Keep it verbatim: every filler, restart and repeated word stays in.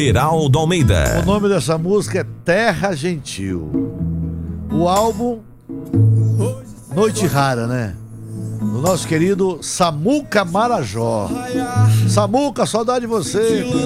Heraldo Almeida. O nome dessa música é Terra Gentil. O álbum Noite Rara, né? Do nosso querido Samuca Marajó. Samuca, saudade de você.